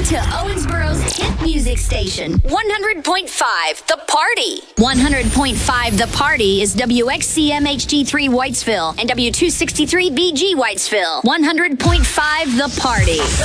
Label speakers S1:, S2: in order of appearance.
S1: to Owensboro's hit music station, 100.5 The Party. 100.5 The Party is WXCM HD3 Whitesville and W263BG Whitesville. 100.5 The Party.